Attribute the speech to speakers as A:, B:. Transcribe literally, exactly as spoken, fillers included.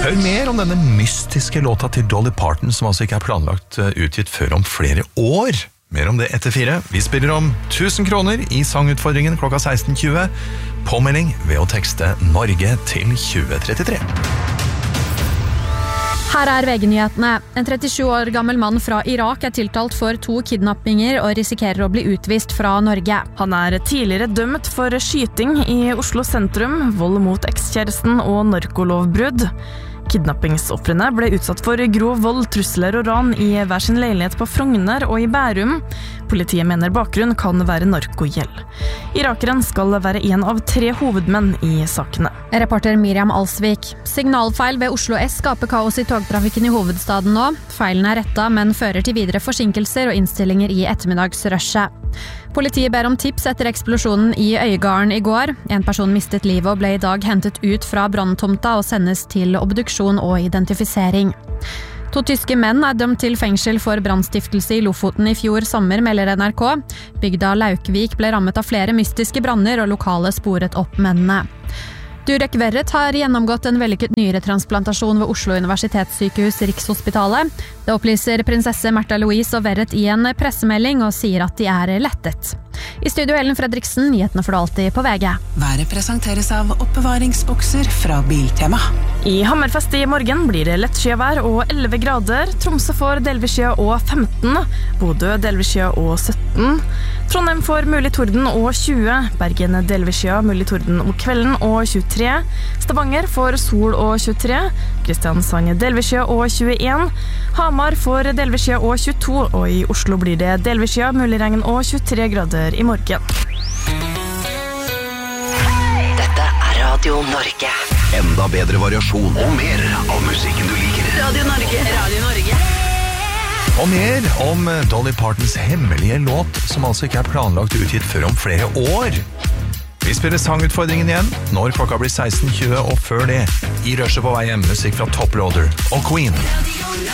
A: Hør mer om denne mystiske låta til Dolly Parton, som altså ikke er planlagt utgitt før om flere år. Mer om det etter fire. Vi spiller om tusen kroner i sangutfordringen klokka seksten tjue. Påmelding ved å tekste Norge til tjue trettitre.
B: Her er V G-nyhetene. En trettisju år gammel mann fra Irak er tiltalt for to kidnappinger og risikerer å bli utvist fra Norge.
C: Han er tidligere dømt for skyting i Oslo sentrum, vold mot ekskjæresten og narkolovbrudd. Kidnappingsoffrene ble utsatt for grov vold, trusler og ran i hver sin leilighet på Frogner og i Bærum. Politiet mener bakgrunn kan være narkogjeld. Irakeren skal være en av tre hovedmenn i sakene.
B: Reporter Miriam Alsvik. Signalfeil ved Oslo S skaper kaos i togtrafikken i hovedstaden nå. Feilen er rettet, men fører til videre forsinkelser og innstillinger i ettermiddagsrushet. Politiet ber om tips etter eksplosjonen i Øygarden i går. En person mistet livet og ble i dag hentet ut fra branntomta og sendes til obduksjon og identifisering. To tyske menn er dømt til fengsel for brannstiftelse i Lofoten i fjor sommer, melder N R K. Bygda Laukvik ble rammet av flere mystiske branner, og lokale sporet opp mennene. Durek Verret har gjennomgått en vellykket nyretransplantasjon ved Oslo Universitetssykehus Rikshospitalet. Det opplyser prinsesse Märtha Louise og Verret i en pressemelding og sier at de er lettet. I studio Ellen Fredriksen, nyhetene får du alltid på V G.
D: Været presenteres av oppbevaringsbokser fra Biltema.
C: I Hammerfest i morgen blir det lettskyet og elleve grader. Tromsø får delvis skya og femten. Bodø delvis skya og sytten. Trondheim får mulig torden og tjue. Bergen delvis skya, mulig torden om kvelden og tjuetre. Stavanger får sol og tjuetre. Kristiansand delvis skya og tjueen. Hamar får delvis skya og tjueto. Og i Oslo blir det delvis skya, mulig regn og tjuetre grader i morgen.
E: Dette er Radio Norge.
F: Enda bedre variasjon og mer av musikken du liker.
E: Radio Norge. Radio Norge.
A: Og mer om Dolly Partons hemmelige låt, som altså ikke er planlagt utgitt før om flere år. Vi spiller sangutfordringen igjen når klokka blir seksten tjue, og før det, i rushet på vei hjem, musikk fra Top Loader og Queen.